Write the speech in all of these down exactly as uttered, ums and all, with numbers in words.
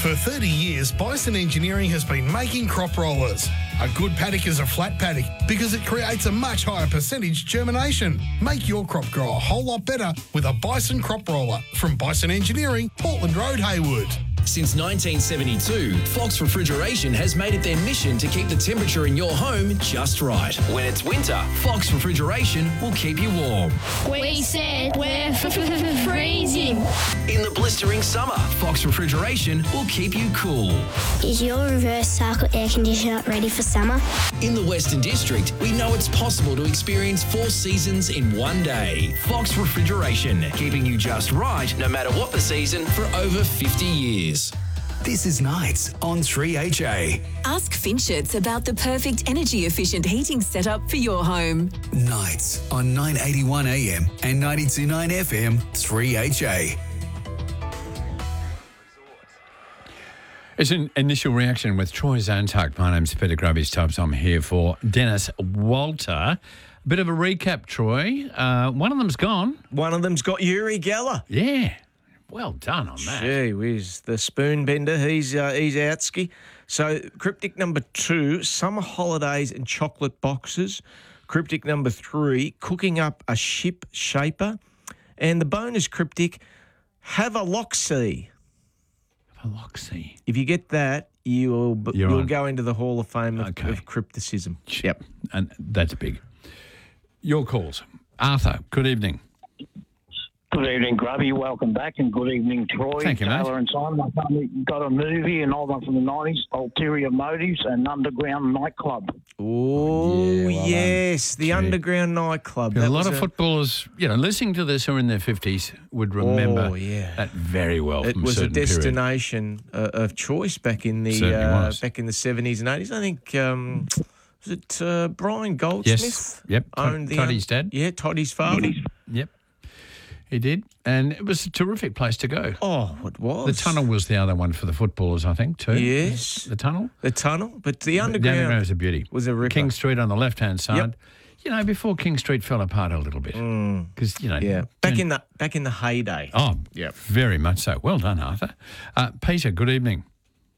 For thirty years, Bison Engineering has been making crop rollers. A good paddock is a flat paddock because it creates a much higher percentage germination. Make your crop grow a whole lot better with a Bison crop roller from Bison Engineering, Portland Road, Haywood. Since nineteen seventy-two, Fox Refrigeration has made it their mission to keep the temperature in your home just right. When it's winter, Fox Refrigeration will keep you warm. We said we're f- f- freezing. In the blistering summer, Fox Refrigeration will keep you cool. Is your reverse cycle air conditioner ready for summer? In the Western District, we know it's possible to experience four seasons in one day. Fox Refrigeration, keeping you just right no matter what the season for over fifty years. This is Nights on three H A. Ask Finchets about the perfect energy-efficient heating setup for your home. Nights on nine eighty-one A M and ninety-two point nine F M, three H A. It's an initial reaction with Troy Zantuck. My name's Peter Grubby's Tubbs. I'm here for Dennis Walter. Bit of a recap, Troy. Uh, one of them's gone. One of them's got Uri Geller. Yeah. Well done on that. Gee whiz, the spoon bender, he's uh, he's outski. So cryptic number two, summer holidays and chocolate boxes. Cryptic number three, cooking up a ship shaper. And the bonus cryptic, have a loxy. Have a loxy. If you get that, you will You're you'll on. go into the Hall of Fame of, Okay. of crypticism. Yep. And that's big. Your calls. Arthur, good evening. Good evening, Grubby. Welcome back, and good evening, Troy, Thank you, mate. Taylor, and Simon. I've finally got a movie, an old one from the nineties, Ulterior Motives, and Underground Nightclub. Oh, Yeah, well yes, the Gee. Underground Nightclub. A That lot was of footballers, you know, listening to this who are in their fifties would remember Oh, yeah. that very well. It from was a certain period. destination uh, of choice back in the Certainly uh, was. back in the seventies and eighties. I think um, was it uh, Brian Goldsmith? Yes. Yep. Owned the Toddy's dad. Yeah, Toddy's father. Yep. He did. And it was a terrific place to go. Oh, it was The tunnel was the other one for the footballers, I think, too. Yes, The tunnel. the tunnel, but the The underground, underground was a beauty. was a ripper. King Street on the left-hand side. Yep. You know, before King Street fell apart a little bit. Because, you know. Yeah, back in the back in the heyday. Oh, Yep. very much so. Well done, Arthur. Uh, Peter, good evening.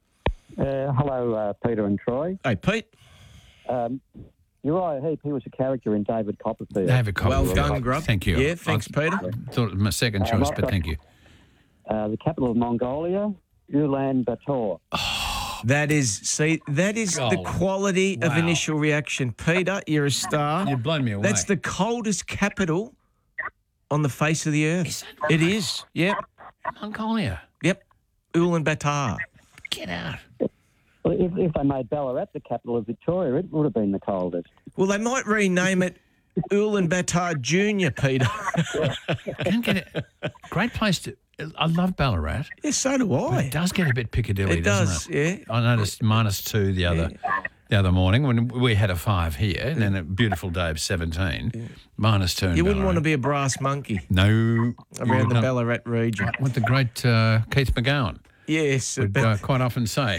Uh, hello, uh, Peter and Troy. Hey, Pete. Um, Uriah Heep, he was a character in David Copperfield. David Copperfield. Well done, Grub. Thank you. Yeah, thanks, I Peter. thought it was my second Uh, choice, I've but got- thank you. Uh, the capital of Mongolia, Ulaanbaatar. That is, see, that is the Oh, quality of wow. initial reaction. Peter, you're a star. You've blown me away. That's the coldest capital on the face of the earth. Is that right? It is. Yep. Mongolia. Yep. Ulaanbaatar. Get out. Well, if, if they made Ballarat the capital of Victoria, it would have been the coldest. Well, they might rename it Ulaanbaatar Junior, Peter. Can't get it. Great place to. I love Ballarat. Yeah, so do I. It does get a bit Piccadilly, It doesn't does, it? yeah. I noticed minus two the other the other morning when we had a five here, and then a beautiful day of seventeen. Minus two. in You wouldn't want to Ballarat. be a brass monkey No. you around would the not. Ballarat region. What the great uh, Keith McGowan Yes, would but uh, quite often say.